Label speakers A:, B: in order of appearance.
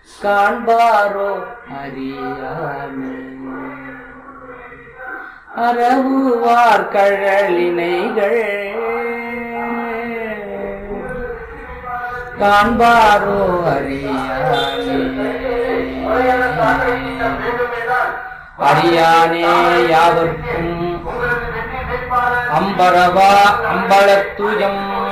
A: காண்பாரோ அறியாமே அரவுவார் கழலினைகள் காண்பாரோ அறியாமே அறியானே யாவர்க்கும் அம்பரவா அம்பலத்துயம்